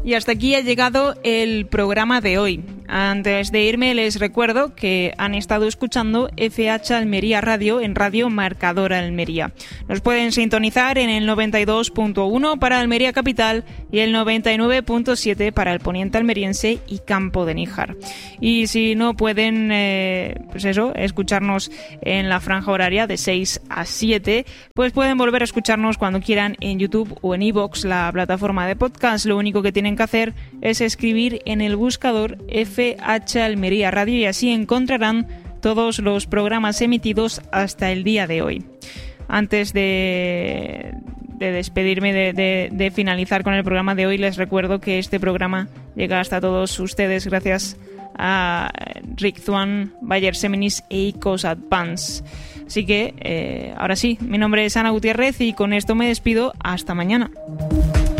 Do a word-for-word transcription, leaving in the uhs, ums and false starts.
Y hasta aquí ha llegado el programa de hoy. Antes de irme les recuerdo que han estado escuchando F H Almería Radio en Radio Marcador Almería. Nos pueden sintonizar en el noventa y dos punto uno para Almería Capital y el noventa y nueve punto siete para el poniente almeriense y Campo de Níjar. Y si no pueden, eh, pues eso, escucharnos en la franja horaria de seis a siete, pues pueden volver a escucharnos cuando quieran en YouTube o en iVoox, la plataforma de podcast. Lo único que tienen que hacer es escribir en el buscador F H Almería Radio y así encontrarán todos los programas emitidos hasta el día de hoy. Antes de, de despedirme, de, de, de finalizar con el programa de hoy, les recuerdo que este programa llega hasta todos ustedes gracias a Rick Zwan, Bayer Seminis e Icos Advance. Así que, eh, ahora sí, mi nombre es Ana Gutiérrez y con esto me despido. Hasta mañana.